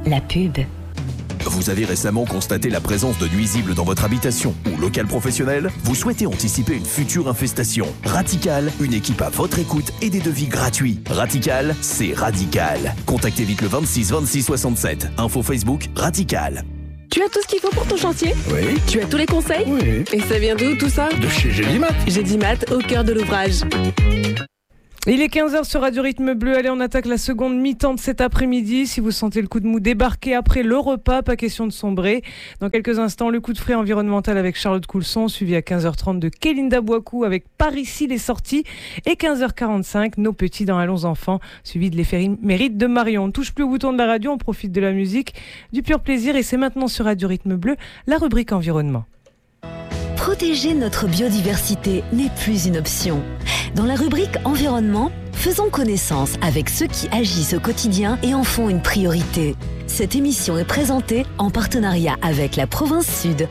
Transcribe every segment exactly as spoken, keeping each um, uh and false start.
La pub. Vous avez récemment constaté la présence de nuisibles dans votre habitation ou local professionnel? Vous souhaitez anticiper une future infestation? Ratical, une équipe à votre écoute et des devis gratuits. Ratical, c'est radical. Contactez vite le vingt-six vingt-six soixante-sept. Info Facebook, Ratical. Tu as tout ce qu'il faut pour ton chantier? Oui. Tu as tous les conseils? Oui. Et ça vient d'où tout ça? De chez Gélimat. Gélimat, au cœur de l'ouvrage. Il est quinze heures sur Radio Rythme Bleu. Allez, on attaque la seconde mi-temps de cet après-midi. Si vous sentez le coup de mou débarquer après le repas, pas question de sombrer. Dans quelques instants, le coup de frais environnemental avec Charlotte Coulson, suivi à quinze heures trente de Kélinda Bouakou avec Par ici les sorties. Et quinze heures quarante-cinq, Nos petits dans Allons enfants, suivi de l'éphéméride de Marion. On ne touche plus au bouton de la radio, on profite de la musique, du pur plaisir. Et c'est maintenant sur Radio Rythme Bleu, la rubrique environnement. Protéger notre biodiversité n'est plus une option. Dans la rubrique Environnement, faisons connaissance avec ceux qui agissent au quotidien et en font une priorité. Cette émission est présentée en partenariat avec la Province Sud.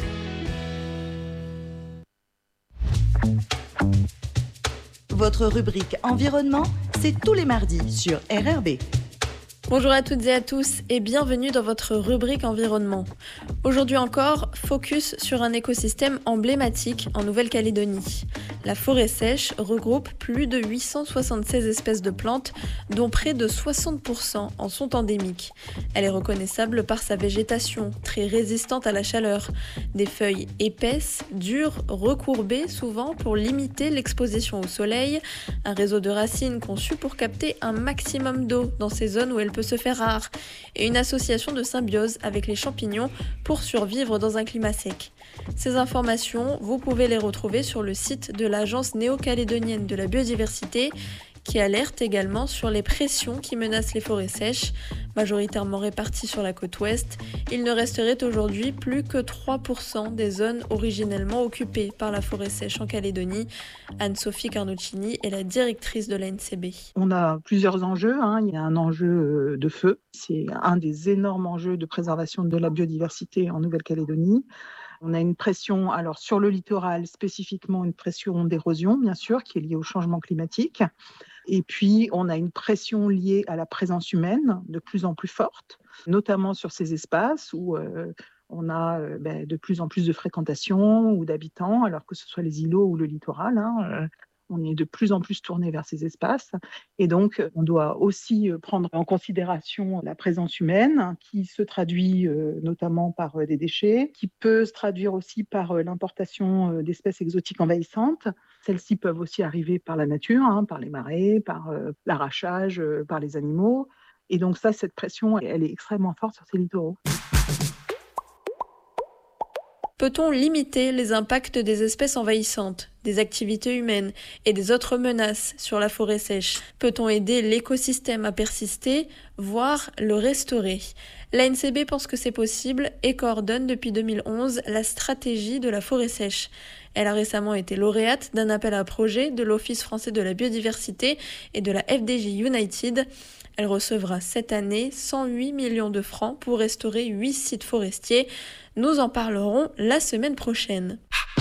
Votre rubrique Environnement, c'est tous les mardis sur R R B. Bonjour à toutes et à tous et bienvenue dans votre rubrique Environnement. Aujourd'hui encore, focus sur un écosystème emblématique en Nouvelle-Calédonie. La forêt sèche regroupe plus de huit cent soixante-seize espèces de plantes, dont près de soixante pour cent en sont endémiques. Elle est reconnaissable par sa végétation, très résistante à la chaleur. Des feuilles épaisses, dures, recourbées souvent pour limiter l'exposition au soleil. Un réseau de racines conçu pour capter un maximum d'eau dans ces zones où elle peut se faire rare, et une association de symbiose avec les champignons pour survivre dans un climat sec. Ces informations, vous pouvez les retrouver sur le site de l'Agence néo-calédonienne de la biodiversité, qui alerte également sur les pressions qui menacent les forêts sèches. Majoritairement réparties sur la côte ouest, il ne resterait aujourd'hui plus que trois pour cent des zones originellement occupées par la forêt sèche en Calédonie. Anne-Sophie Carnocini est la directrice de l'A N C B. On a plusieurs enjeux, hein. Il y a un enjeu de feu, c'est un des énormes enjeux de préservation de la biodiversité en Nouvelle-Calédonie. On a une pression, alors sur le littoral spécifiquement, une pression d'érosion, bien sûr, qui est liée au changement climatique. Et puis, on a une pression liée à la présence humaine de plus en plus forte, notamment sur ces espaces où euh, on a euh, ben, de plus en plus de fréquentation ou d'habitants, alors que ce soit les îlots ou le littoral. Hein, euh, on est de plus en plus tourné vers ces espaces. Et donc, on doit aussi prendre en considération la présence humaine qui se traduit euh, notamment par euh, des déchets, qui peut se traduire aussi par euh, l'importation euh, d'espèces exotiques envahissantes. Celles-ci peuvent aussi arriver par la nature, hein, par les marées, par euh, l'arrachage, euh, par les animaux. Et donc ça, cette pression, elle est extrêmement forte sur ces littoraux. Peut-on limiter les impacts des espèces envahissantes, des activités humaines et des autres menaces sur la forêt sèche? Peut-on aider l'écosystème à persister, voire le restaurer? L'A N C B pense que c'est possible et coordonne depuis deux mille onze la stratégie de la forêt sèche. Elle a récemment été lauréate d'un appel à projet de l'Office français de la biodiversité et de la F D J United. Elle recevra cette année cent huit millions de francs pour restaurer huit sites forestiers. Nous en parlerons la semaine prochaine.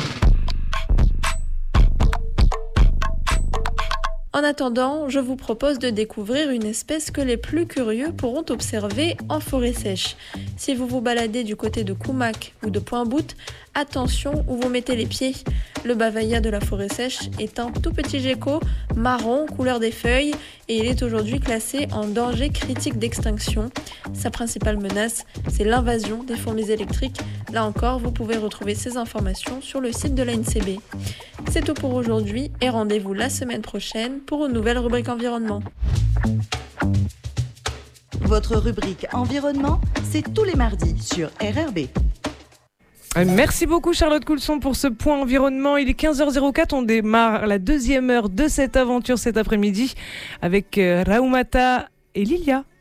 En attendant, je vous propose de découvrir une espèce que les plus curieux pourront observer en forêt sèche. Si vous vous baladez du côté de Koumak ou de Pointe-Boute, attention où vous mettez les pieds. Le bavaïa de la forêt sèche est un tout petit gecko marron, couleur des feuilles, et il est aujourd'hui classé en danger critique d'extinction. Sa principale menace, c'est l'invasion des fourmis électriques. Là encore, vous pouvez retrouver ces informations sur le site de l'A N C B. C'est tout pour aujourd'hui et rendez-vous la semaine prochaine pour une nouvelle rubrique environnement. Votre rubrique Environnement, c'est tous les mardis sur R R B. Merci beaucoup Charlotte Coulson pour ce point environnement. Il est quinze heures quatre, on démarre la deuxième heure de cette aventure cet après-midi avec Raoumata et Lilia.